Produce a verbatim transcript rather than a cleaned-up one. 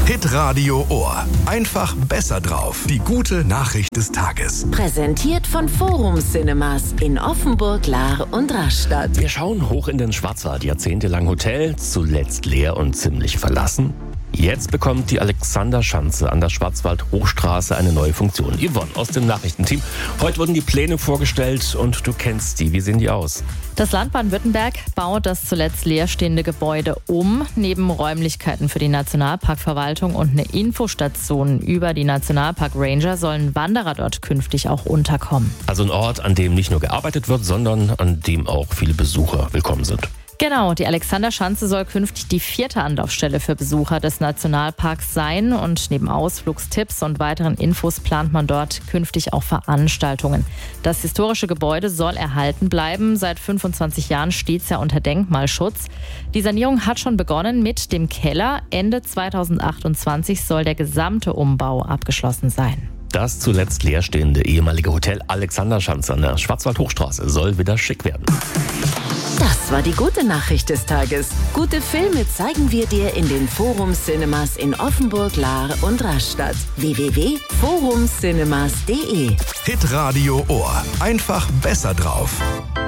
Hitradio Ohr. Einfach besser drauf. Die gute Nachricht des Tages. Präsentiert von Forum Cinemas in Offenburg, Lahr und Rastatt. Wir schauen hoch in den Schwarzwald. Jahrzehntelang Hotel, zuletzt leer und ziemlich verlassen. Jetzt bekommt die Alexanderschanze an der Schwarzwald-Hochstraße eine neue Funktion. Yvonne aus dem Nachrichtenteam. Heute wurden die Pläne vorgestellt und du kennst die. Wie sehen die aus? Das Land Baden-Württemberg baut das zuletzt leerstehende Gebäude um. Neben Räumlichkeiten für die Nationalparkverwaltung und eine Infostation über die Nationalpark-Ranger sollen Wanderer dort künftig auch unterkommen. Also ein Ort, an dem nicht nur gearbeitet wird, sondern an dem auch viele Besucher willkommen sind. Genau, die Alexanderschanze soll künftig die vierte Anlaufstelle für Besucher des Nationalparks sein und neben Ausflugstipps und weiteren Infos plant man dort künftig auch Veranstaltungen. Das historische Gebäude soll erhalten bleiben. Seit fünfundzwanzig Jahren steht es ja unter Denkmalschutz. Die Sanierung hat schon begonnen mit dem Keller. Ende zweitausendachtundzwanzig soll der gesamte Umbau abgeschlossen sein. Das zuletzt leerstehende ehemalige Hotel Alexanderschanze an der Schwarzwald-Hochstraße soll wieder schick werden. Das war die gute Nachricht des Tages. Gute Filme zeigen wir dir in den Forum Cinemas in Offenburg, Lahr und Rastatt. w w w punkt forum cinemas punkt d e Hitradio Ohr. Einfach besser drauf.